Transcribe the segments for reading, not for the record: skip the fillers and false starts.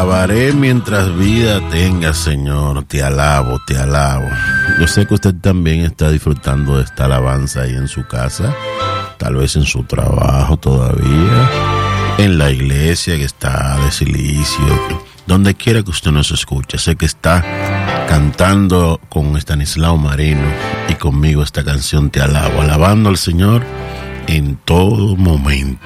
Alabaré mientras vida tenga, Señor. Te alabo, te alabo. Yo sé que usted también está disfrutando de esta alabanza ahí en su casa, tal vez en su trabajo todavía, en la iglesia que está de silicio, donde quiera que usted nos escuche. Sé que está cantando con Estanislao Marino y conmigo esta canción Te alabo, alabando al Señor en todo momento.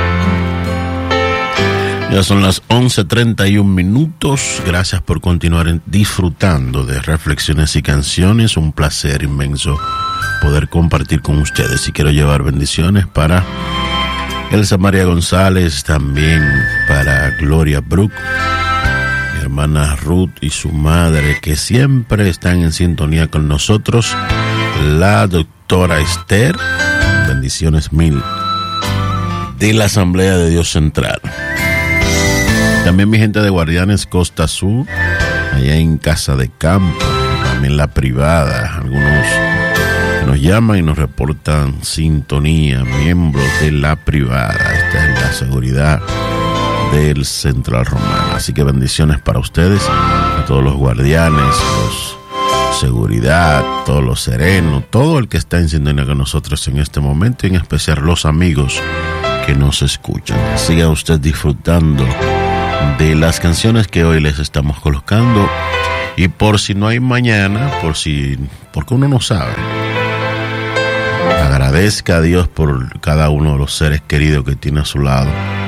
Ya son las 11:31. Gracias por continuar disfrutando de Reflexiones y Canciones. Un placer inmenso poder compartir con ustedes. Y quiero llevar bendiciones para Elsa María González, también para Gloria Brook, mi hermana Ruth y su madre, que siempre están en sintonía con nosotros, la doctora Esther, bendiciones mil, de la Asamblea de Dios Central. También mi gente de Guardianes Costa Sur, allá en Casa de Campo, también la privada, algunos que nos llaman y nos reportan sintonía, miembros de la privada. Esta es la seguridad del Central Romano. Así que bendiciones para ustedes, a todos los guardianes, los seguridad, todos los serenos, todo el que está en sintonía con nosotros en este momento, y en especial los amigos que nos escuchan. Siga usted disfrutando de las canciones que hoy les estamos colocando, y por si no hay mañana, porque uno no sabe, agradezca a Dios por cada uno de los seres queridos que tiene a su lado,